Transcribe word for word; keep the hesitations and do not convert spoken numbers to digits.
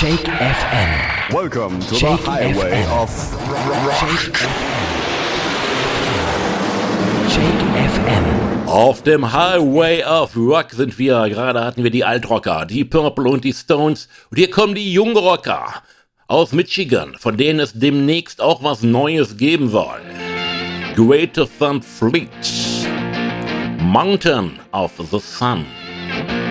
Shake F M. Welcome to Shake the highway F M. of Shake F M. Shake F M. Auf dem Highway of Rock sind wir. Gerade hatten wir die Altrocker, die Purple und die Stones. Und hier kommen die jungen Rocker aus Michigan, von denen es demnächst auch was Neues geben soll. Greater Than Fleet. Mountain of the Sun.